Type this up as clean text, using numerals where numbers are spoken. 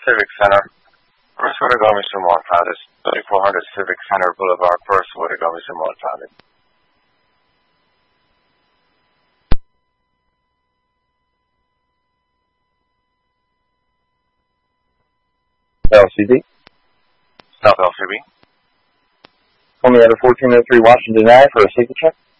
Civic Center. First Oregami Sumon Palace, 3400 Civic Center Boulevard, First Oregami Sumon Palace. LCD. South LCB. Call me out of 1403 Washington Ave for a safety check.